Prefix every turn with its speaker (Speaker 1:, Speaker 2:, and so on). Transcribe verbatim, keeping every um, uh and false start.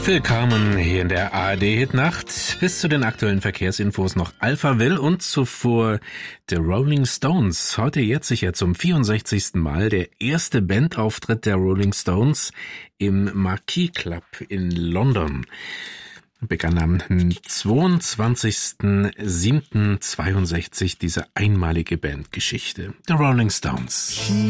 Speaker 1: Willkommen hier in der A R D-Hitnacht. Bis zu den aktuellen Verkehrsinfos noch Alphaville und zuvor The Rolling Stones. Heute jährt sich ja zum vierundsechzigsten Mal der erste Bandauftritt der Rolling Stones im Marquis Club in London. Begann am zweiundzwanzigsten siebten zweiundsechzig diese einmalige Bandgeschichte. The Rolling Stones.